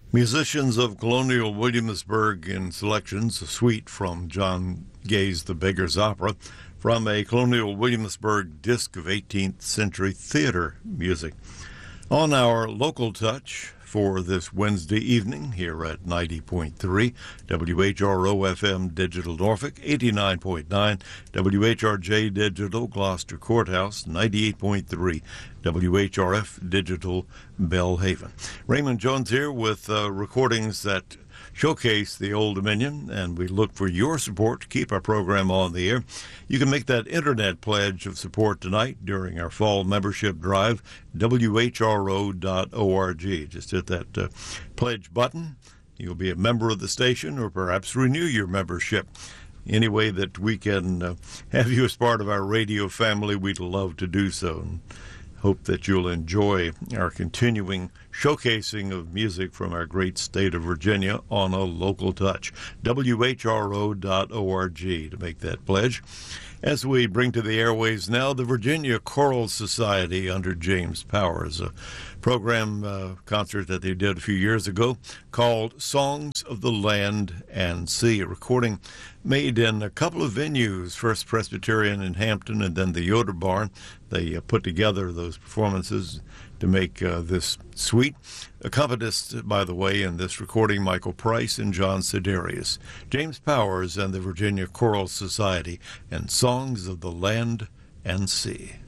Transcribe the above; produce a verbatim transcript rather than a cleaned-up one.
Musicians of Colonial Williamsburg in selections, a suite from John Gay's The Beggar's Opera, from a Colonial Williamsburg disc of eighteenth century theater music. On our local touch for this Wednesday evening here at ninety point three W H R O F M Digital Norfolk, eighty-nine point nine W H R J Digital Gloucester Courthouse, ninety-eight point three W H R F Digital Belhaven. Raymond Jones here with uh, recordings that showcase the Old Dominion, and we look for your support to keep our program on the air. You can make that internet pledge of support tonight during our fall membership drive, W H R O dot org. Just hit that uh, pledge button. You'll be a member of the station, or perhaps renew your membership. Any way that we can uh, have you as part of our radio family, we'd love to do so. And hope that you'll enjoy our continuing showcasing of music from our great state of Virginia on a local touch. W H R O dot org to make that pledge. As we bring to the airways now the Virginia Choral Society under James Powers, a program uh, concert that they did a few years ago called Songs of the Land and Sea, a recording made in a couple of venues, First Presbyterian in Hampton and then the Yoder Barn. They uh, put together those performances to make uh, this suite. Accompanists, by the way, in this recording, Michael Price and John Siderius. James Powers and the Virginia Choral Society and Songs of the Land and Sea.